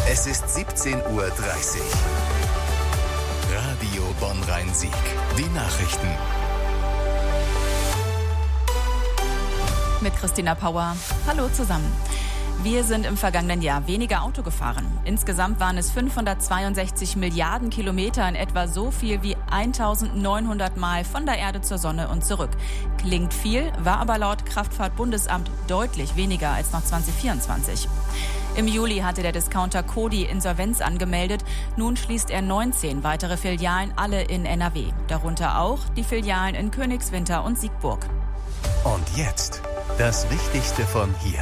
Es ist 17:30 Uhr. Radio Bonn-Rhein-Sieg. Die Nachrichten. Mit Christina Pauer. Hallo zusammen. Wir sind im vergangenen Jahr weniger Auto gefahren. Insgesamt waren es 562 Milliarden Kilometer, in etwa so viel wie 1900 Mal von der Erde zur Sonne und zurück. Klingt viel, war aber laut Kraftfahrtbundesamt deutlich weniger als noch 2024. Im Juli hatte der Discounter Coty Insolvenz angemeldet. Nun schließt er 19 weitere Filialen, alle in NRW. Darunter auch die Filialen in Königswinter und Siegburg. Und jetzt das Wichtigste von hier.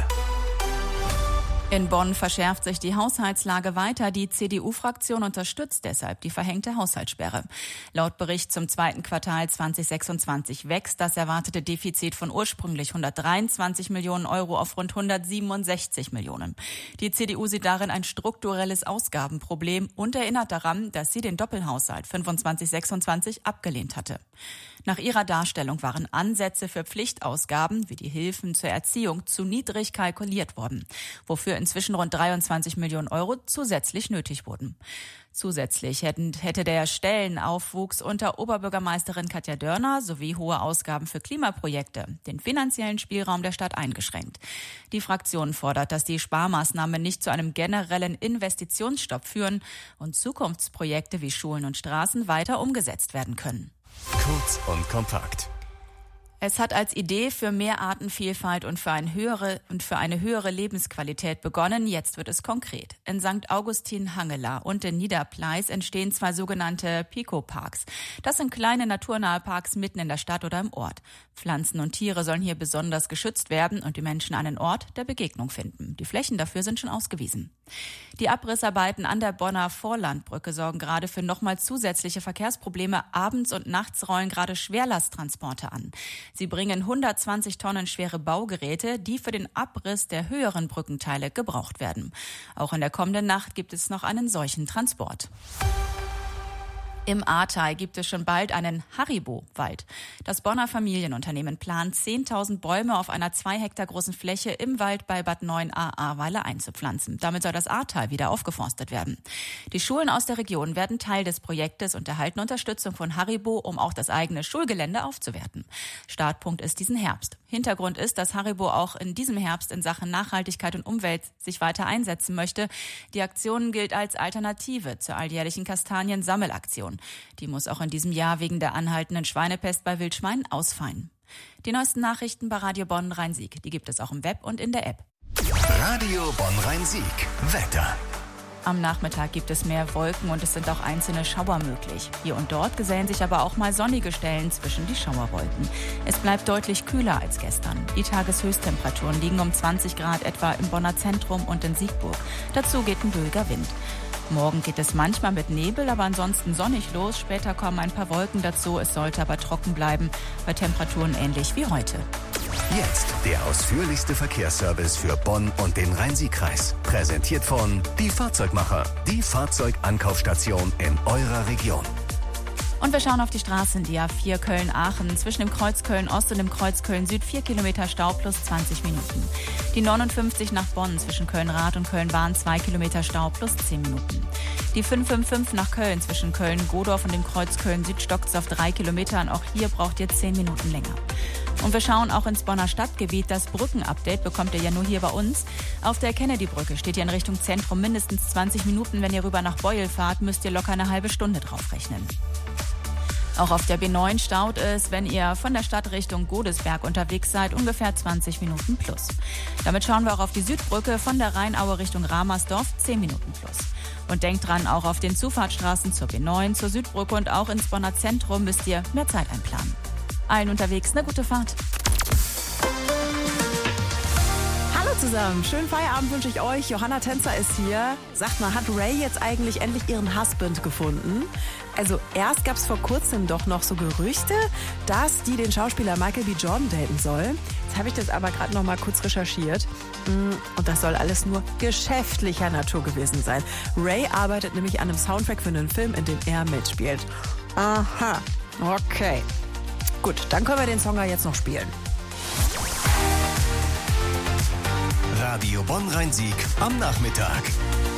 In Bonn verschärft sich die Haushaltslage weiter. Die CDU-Fraktion unterstützt deshalb die verhängte Haushaltssperre. Laut Bericht zum zweiten Quartal 2026 wächst das erwartete Defizit von ursprünglich 123 Millionen Euro auf rund 167 Millionen. Die CDU sieht darin ein strukturelles Ausgabenproblem und erinnert daran, dass sie den Doppelhaushalt 25/26 abgelehnt hatte. Nach ihrer Darstellung waren Ansätze für Pflichtausgaben wie die Hilfen zur Erziehung zu niedrig kalkuliert worden, wofür inzwischen rund 23 Millionen Euro zusätzlich nötig wurden. Zusätzlich hätte der Stellenaufwuchs unter Oberbürgermeisterin Katja Dörner sowie hohe Ausgaben für Klimaprojekte den finanziellen Spielraum der Stadt eingeschränkt. Die Fraktion fordert, dass die Sparmaßnahmen nicht zu einem generellen Investitionsstopp führen und Zukunftsprojekte wie Schulen und Straßen weiter umgesetzt werden können. Kurz und kompakt. Es hat als Idee für mehr Artenvielfalt und für eine höhere Lebensqualität begonnen. Jetzt wird es konkret. In St. Augustin-Hangela und in Niederpleis entstehen 2 sogenannte Pico-Parks. Das sind kleine naturnahe Parks mitten in der Stadt oder im Ort. Pflanzen und Tiere sollen hier besonders geschützt werden und die Menschen einen Ort der Begegnung finden. Die Flächen dafür sind schon ausgewiesen. Die Abrissarbeiten an der Bonner Vorlandbrücke sorgen gerade für nochmal zusätzliche Verkehrsprobleme. Abends und nachts rollen gerade Schwerlasttransporte an. Sie bringen 120 Tonnen schwere Baugeräte, die für den Abriss der höheren Brückenteile gebraucht werden. Auch in der kommenden Nacht gibt es noch einen solchen Transport. Im Ahrtal gibt es schon bald einen Haribo-Wald. Das Bonner Familienunternehmen plant, 10.000 Bäume auf einer 2 Hektar großen Fläche im Wald bei Bad 9a-Ahrweiler einzupflanzen. Damit soll das Ahrtal wieder aufgeforstet werden. Die Schulen aus der Region werden Teil des Projektes und erhalten Unterstützung von Haribo, um auch das eigene Schulgelände aufzuwerten. Startpunkt ist diesen Herbst. Hintergrund ist, dass Haribo auch in diesem Herbst in Sachen Nachhaltigkeit und Umwelt sich weiter einsetzen möchte. Die Aktion gilt als Alternative zur alljährlichen Kastanien-Sammelaktion. Die muss auch in diesem Jahr wegen der anhaltenden Schweinepest bei Wildschweinen ausfallen. Die neuesten Nachrichten bei Radio Bonn-Rhein-Sieg, die gibt es auch im Web und in der App. Radio Bonn-Rhein-Sieg. Wetter. Am Nachmittag gibt es mehr Wolken und es sind auch einzelne Schauer möglich. Hier und dort gesellen sich aber auch mal sonnige Stellen zwischen die Schauerwolken. Es bleibt deutlich kühler als gestern. Die Tageshöchsttemperaturen liegen um 20 Grad etwa im Bonner Zentrum und in Siegburg. Dazu geht ein ruhiger Wind. Morgen geht es manchmal mit Nebel, aber ansonsten sonnig los. Später kommen ein paar Wolken dazu. Es sollte aber trocken bleiben, bei Temperaturen ähnlich wie heute. Jetzt der ausführlichste Verkehrsservice für Bonn und den Rhein-Sieg-Kreis. Präsentiert von Die Fahrzeugmacher, die Fahrzeugankaufstation in eurer Region. Und wir schauen auf die Straßen, die A4 Köln-Aachen. Zwischen dem Kreuz Köln-Ost und dem Kreuz Köln-Süd 4 Kilometer Stau plus 20 Minuten. Die 59 nach Bonn zwischen Köln-Rath und Köln-Bahn 2 Kilometer Stau plus 10 Minuten. Die 555 nach Köln zwischen Köln-Godorf und dem Kreuz Köln-Süd stockt es auf 3 Kilometern. Auch hier braucht ihr 10 Minuten länger. Und wir schauen auch ins Bonner Stadtgebiet. Das Brückenupdate bekommt ihr ja nur hier bei uns. Auf der Kennedy-Brücke steht ihr in Richtung Zentrum mindestens 20 Minuten. Wenn ihr rüber nach Beuel fahrt, müsst ihr locker eine halbe Stunde draufrechnen. Auch auf der B9 staut es, wenn ihr von der Stadt Richtung Godesberg unterwegs seid, ungefähr 20 Minuten plus. Damit schauen wir auch auf die Südbrücke von der Rheinaue Richtung Ramersdorf, 10 Minuten plus. Und denkt dran, auch auf den Zufahrtsstraßen zur B9, zur Südbrücke und auch ins Bonner Zentrum müsst ihr mehr Zeit einplanen. Allen unterwegs eine gute Fahrt. Hallo zusammen, schönen Feierabend wünsche ich euch. Johanna Tänzer ist hier. Sagt mal, hat Ray jetzt eigentlich endlich ihren Husband gefunden? Also erst gab es vor kurzem doch noch so Gerüchte, dass die den Schauspieler Michael B. Jordan daten soll. Jetzt habe ich das aber gerade noch mal kurz recherchiert. Und das soll alles nur geschäftlicher Natur gewesen sein. Ray arbeitet nämlich an einem Soundtrack für einen Film, in dem er mitspielt. Aha, okay. Gut, dann können wir den Song ja jetzt noch spielen. Radio Bonn-Rhein-Sieg am Nachmittag.